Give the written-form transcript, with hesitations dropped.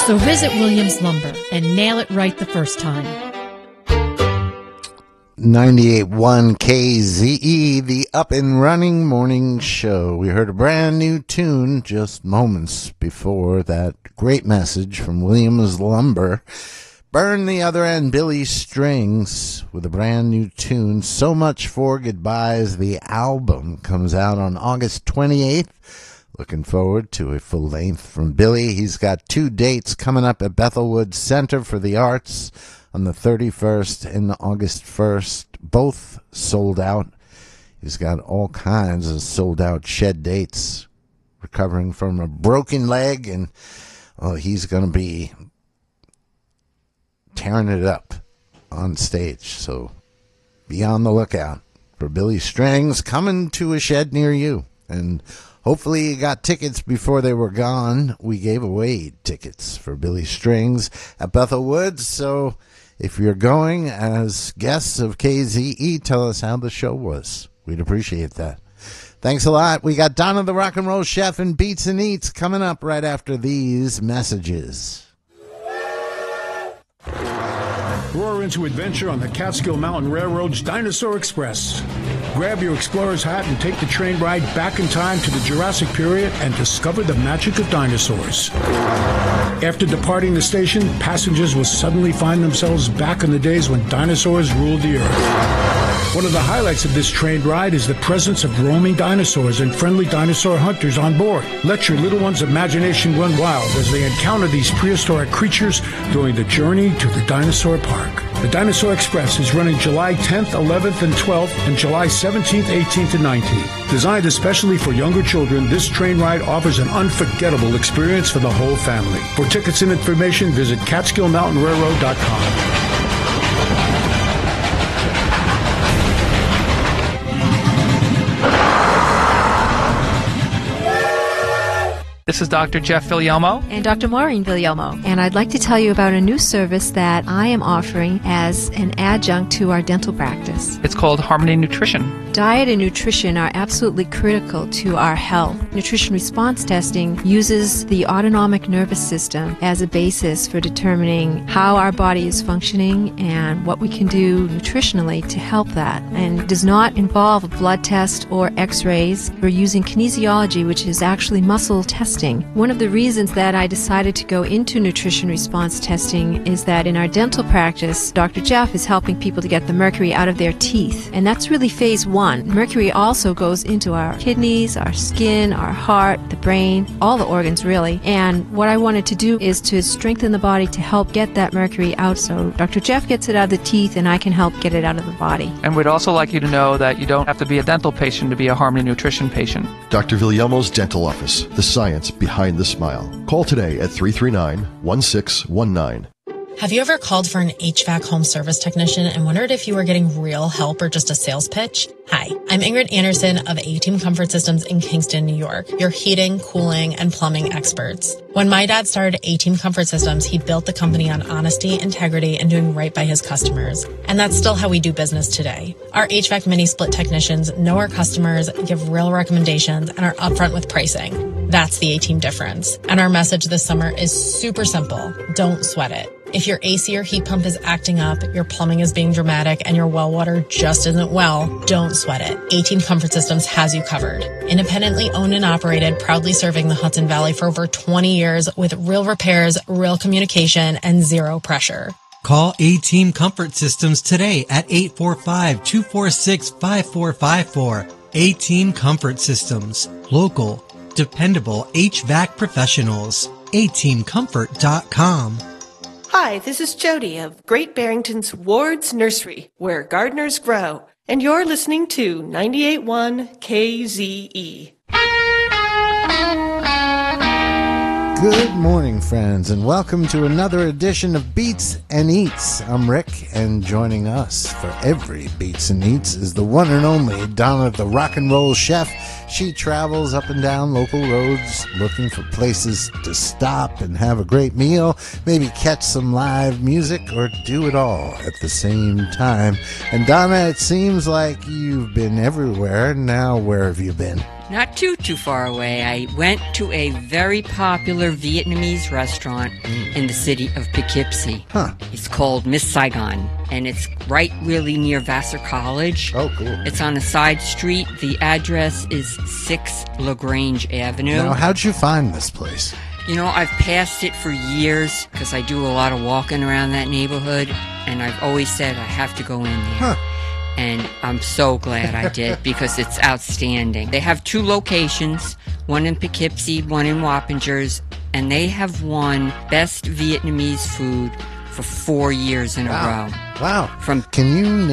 So visit Williams Lumber and nail it right the first time. 98.1 KZE, the up and running morning show. We heard a brand new tune just moments before that great message from Williams Lumber. Burn the Other End, Billy Strings, with a brand new tune. So Much for Goodbyes. The album comes out on August 28th. Looking forward to a full length from Billy. He's got 2 dates coming up at Bethelwood Center for the Arts on the 31st and August 1st. Both sold out. He's got all kinds of sold out shed dates. Recovering from a broken leg, and he's going to be tearing it up on stage. So be on the lookout for Billy Strings coming to a shed near you. And hopefully you got tickets before they were gone. We gave away tickets for Billy Strings at Bethel Woods. So if you're going as guests of KZE, tell us how the show was. We'd appreciate that. Thanks a lot. We got Donna the Rock and Roll Chef and Beats and Eats coming up right after these messages. Roar into adventure on the Catskill Mountain Railroad's Dinosaur Express. Grab your explorer's hat and take the train ride back in time to the Jurassic period and discover the magic of dinosaurs. After departing the station, passengers will suddenly find themselves back in the days when dinosaurs ruled the earth. One of the highlights of this train ride is the presence of roaming dinosaurs and friendly dinosaur hunters on board. Let your little one's imagination run wild as they encounter these prehistoric creatures during the journey to the dinosaur park. The Dinosaur Express is running July 10th, 11th, and 12th, and July 17th, 18th, and 19th. Designed especially for younger children, this train ride offers an unforgettable experience for the whole family. For tickets and information, visit CatskillMountainRailroad.com. This is Dr. Jeff Villielmo. And Dr. Maureen Villielmo. And I'd like to tell you about a new service that I am offering as an adjunct to our dental practice. It's called Harmony Nutrition. Diet and nutrition are absolutely critical to our health. Nutrition response testing uses the autonomic nervous system as a basis for determining how our body is functioning and what we can do nutritionally to help that. And does not involve a blood test or x-rays. We're using kinesiology, which is actually muscle testing. One of the reasons that I decided to go into nutrition response testing is that in our dental practice, Dr. Jeff is helping people to get the mercury out of their teeth. And that's really phase 1. Mercury also goes into our kidneys, our skin, our heart, the brain, all the organs really. And what I wanted to do is to strengthen the body to help get that mercury out. So Dr. Jeff gets it out of the teeth and I can help get it out of the body. And we'd also like you to know that you don't have to be a dental patient to be a Harmony Nutrition patient. Dr. Villielmo's Dental Office, the science behind the smile. Call today at 339-1619. Have you ever called for an HVAC home service technician and wondered if you were getting real help or just a sales pitch? Hi, I'm Ingrid Anderson of A-Team Comfort Systems in Kingston, New York, your heating, cooling, and plumbing experts. When my dad started A-Team Comfort Systems, he built the company on honesty, integrity, and doing right by his customers. And that's still how we do business today. Our HVAC mini-split technicians know our customers, give real recommendations, and are upfront with pricing. That's the A-Team difference. And our message this summer is super simple. Don't sweat it. If your AC or heat pump is acting up, your plumbing is being dramatic, and your well water just isn't well, don't sweat it. A-Team Comfort Systems has you covered. Independently owned and operated, proudly serving the Hudson Valley for over 20 years with real repairs, real communication, and zero pressure. Call A-Team Comfort Systems today at 845-246-5454. A-Team Comfort Systems. Local, dependable HVAC professionals. ateamcomfort.com. Hi, this is Jody of Great Barrington's Ward's Nursery, where gardeners grow, and you're listening to 98.1 KZE. Good morning, friends, and welcome to another edition of Beats and Eats. I'm Rick, and joining us for every Beats and Eats is the one and only Donna the Rock and Roll Chef. She travels up and down local roads looking for places to stop and have a great meal, maybe catch some live music, or do it all at the same time. And Donna, it seems like you've been everywhere. Now, where have you been? Not too far away. I went to a very popular Vietnamese restaurant in the city of Poughkeepsie. Huh. It's called Miss Saigon, and it's right really near Vassar College. Oh, cool. It's on a side street. The address is 6 LaGrange Avenue. Now, how'd you find this place? You know, I've passed it for years because I do a lot of walking around that neighborhood, and I've always said I have to go in there. Huh. And I'm so glad I did because it's outstanding. They have 2 locations, one in Poughkeepsie, one in Wappingers, and they have won Best Vietnamese Food for 4 years in a row. Wow. Can you